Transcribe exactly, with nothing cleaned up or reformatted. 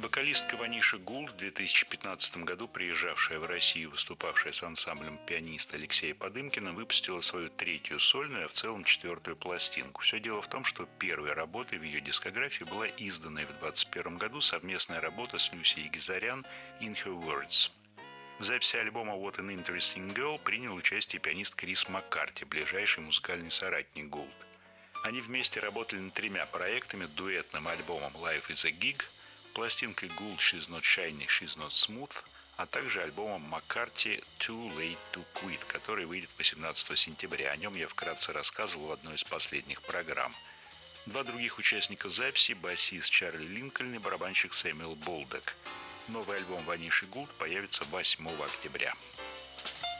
Вокалистка Ваниша Гулд, в две тысячи пятнадцатом году приезжавшая в Россию и выступавшая с ансамблем пианиста Алексея Подымкина, выпустила свою третью сольную, а в целом четвертую пластинку. Все дело в том, что первой работой в ее дискографии была изданная в двадцать первом году совместная работа с Люсей Егизарян «In Her Words». В записи альбома «What an Interesting Girl» принял участие пианист Крис Маккарти, ближайший музыкальный соратник Гулд. Они вместе работали над тремя проектами: дуэтным альбомом «Life is a Gig», пластинкой Gould «She's Not Shiny, She's Not Smooth», а также альбомом Маккарти «Too Late to Quit», который выйдет восемнадцатого сентября. О нем я вкратце рассказывал в одной из последних программ. Два других участника записи – басист Чарли Линкольн и барабанщик Сэмюэл Болдек. Новый альбом Ваниши Гулд появится восьмого октября.